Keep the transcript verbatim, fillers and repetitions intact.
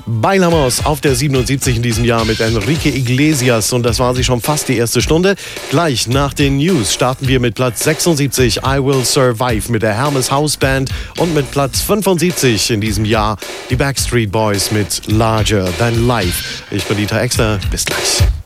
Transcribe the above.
Bailamos auf der siebenundsiebzig in diesem Jahr mit Enrique Iglesias und das war sie schon fast die erste Stunde. Gleich nach den News starten wir mit Platz sechsundsiebzig I Will Survive mit der Hermes House Band und mit Platz fünfundsiebzig in diesem Jahr die Backstreet Boys mit Larger Than Life. Ich bin Dieter Exler, bis gleich.